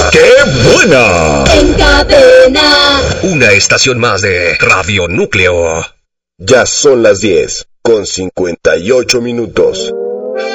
¡Qué buena! En Cadena. Una estación más de Radio Núcleo. Ya son las 10, con 58 minutos.